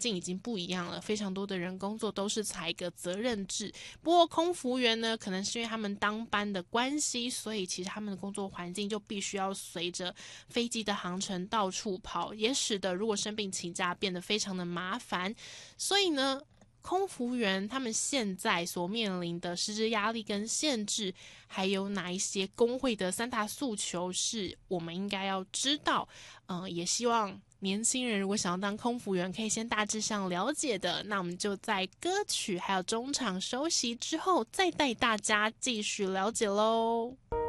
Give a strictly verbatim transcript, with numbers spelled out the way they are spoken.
境已经不一样了，非常多的人工作都是采一个责任制。不过空服员呢，可能是因为他们当班的关系，所以其实他们的工作环境就必须要随着飞机的航程到处跑，也使得如果生病请假变得非常的麻烦。所以呢，空服员他们现在所面临的实质压力跟限制，还有哪一些工会的三大诉求是我们应该要知道，嗯、呃，也希望年轻人如果想要当空服员，可以先大致上了解的。那我们就在歌曲还有中场休息之后，再带大家继续了解咯。